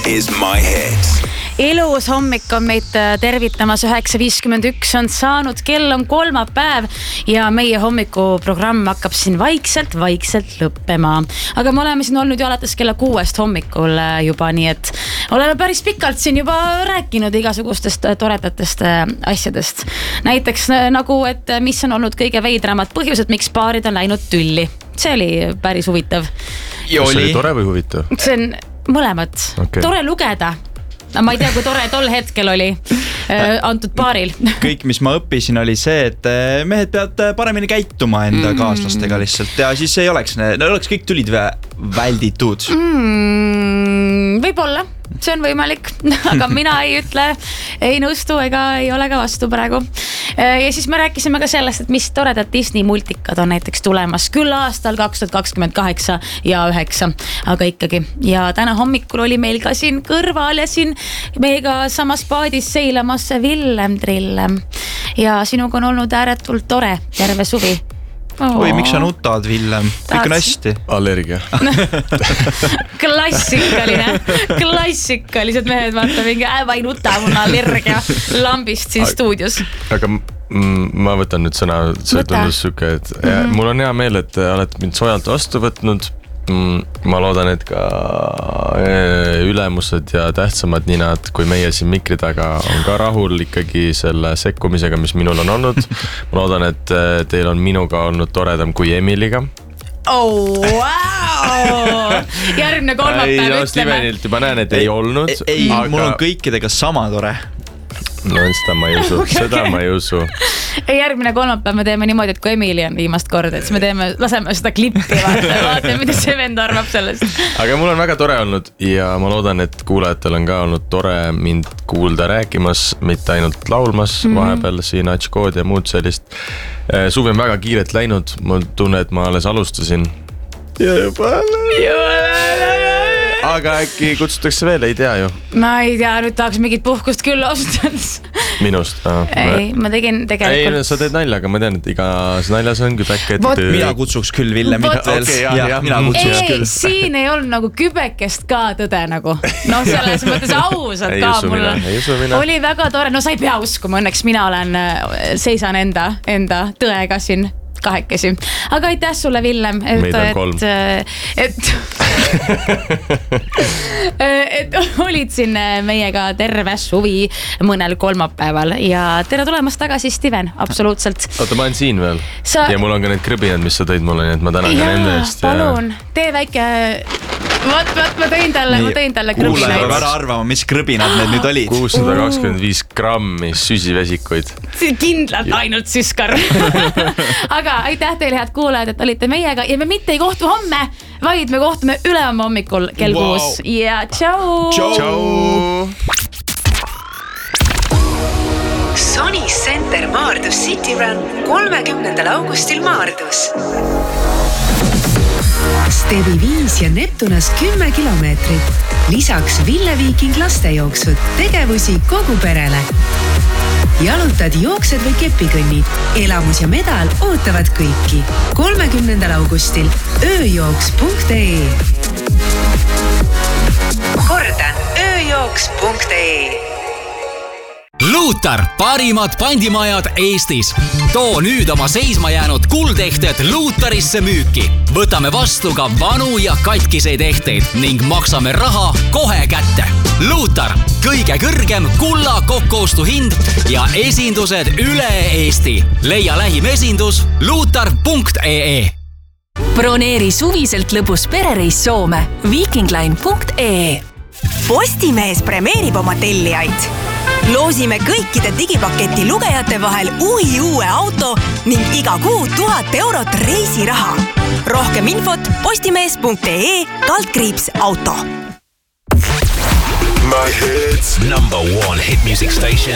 is my hit. Ilus hommik on meid tervitamas, 9.51 on saanud, kell on kolmapäev ja meie hommikuprogramm hakkab siin vaikselt lõppema. Aga me oleme siin olnud ju alates kella 6 hommikul juba, nii et oleme päris pikalt siin juba rääkinud igasugustest toredatest asjadest. Näiteks nagu, et mis on olnud kõige veidramad põhjused, miks paarid on läinud tülli. See oli päris huvitav. See oli tore või huvitav? See on mõlemad. Okay. Tore lugeda. Ma ei tea, kui tore tol hetkel oli antud paaril. Kõik, mis ma õppisin, oli see, et mehed peavad paremini käituma enda kaaslastega lihtsalt. Ja siis ei oleks kõik tülid välditud. Võib-olla, see on võimalik, aga mina ei ütle, ei nõustu ega ei ole ka vastu praegu. Ja siis me rääkisime ka sellest, et mis toredad Disney multikad on näiteks tulemas küll aastal 2028 ja 9, aga ikkagi. Ja täna hommikul oli meil ka siin kõrval ja siin meiega samas paadis seilamas Villem Trillem. Ja sinuga on olnud ääretult tore terve suvi. Oi, miks sa nutad, Villem? Kõik on hästi. Allergia. Klassikalised mehed, vaata mingi ma ei nuta, mul on allergia lambist siin stuudios. Aga ma võtan nüüd sõna, see tundus süke, et mul on hea meel, et oled mind soojalt vastu võtnud. Ma loodan, et ka ülemused ja tähtsamad ninad, kui meie siin mikri taga on ka rahul ikkagi selle sekkumisega, mis minul on olnud. Ma loodan, et teil on minuga olnud toredam kui Emiliga. Oh, wow! Järgmine kolmapäev ütleme. Stevenilt juba näen, et ei olnud. Ei, mul on kõikidega sama tore. No seda ma ei usu, seda ma ei usu. Järgmine kolmapäev me teeme niimoodi, et kui Emili on viimast korda, et me laseme seda klippi, vaata, mida see vend arvab sellest. Aga mul on väga tore olnud ja ma loodan, et kuulajatel on ka olnud tore mind kuulda rääkimas, mitte ainult laulmas, vahepeal siin atškood ja muud sellist. Suvi on väga kiiret läinud, ma tunnen, et ma alles alustasin. Ja juba aga äkki kutsutakse veel, ei tea ju. Ma ei tea, nüüd tahaks mingit puhkust küll ostades. Minust? Ei, ma tegin tegelikult. Ei, sa teed nalja, aga ma tean, et igas naljas on kübeke. Mina kutsuks küll Villemit veel. Mina kutsuks küll. Siin ei olnud nagu kübekest ka tõde nagu. No selles mõttes ausad ka mul. Oli väga tore, no sa ei pea uskuma, õnneks mina seisan enda tõega siin kahekesi. Aga aitäh sulle, Villem. Meid on 3. Et olid siin meiega terve suvi mõnel kolmapäeval ja tere tulemast tagasi, Steven, absoluutselt. Oota, ma olen siin veel ja mul on ka need krõbinad, mis sa tõid mulle, nii et ma tänan ka nende eest. Palun, tee väike... ma tõin talle krõbinaid. Kuule, ära arvama, mis krõbinad need nüüd olid. 625 grammi süsivesikuid. Kindlalt ainult süskar. Aga aitäh teile, head kuulajad, et olite meiega ja me mitte ei kohtu homme, vaid me kohtume ülehomme hommikul kell 6. Ja tšau! Tšau! Sony Center Maardus City Run 30. augustil Maardus. Stevi 5 ja Neptunas 10 kilomeetrit. Lisaks Ville Viiking lastejooksud, tegevusi kogu perele. Jalutad, jooksed või kepikõnnid. Elamus ja medal ootavad kõiki. 30. augustil ööjooks.ee. Kordan, ööjooks.ee. Luutar, parimad pandimajad Eestis. Too nüüd oma seisma jäänud kuldehted Luutarisse müüki. Võtame vastu ka vanu ja katkiseid ehteid ning maksame raha kohe kätte. Luutar, kõige kõrgem kulla kokkuostu hind ja esindused üle Eesti. Leia lähim esindus luutar.ee. Broneeri suviselt lõbus perereis Soome vikingline.ee. Postimees premeerib oma tellijaid. Loosime kõikide digipaketi lugejate vahel uue auto ning iga kuu 1000 eurot reisiraha. Rohkem infot postimees.ee/auto. My hits. Number 1 hit music station.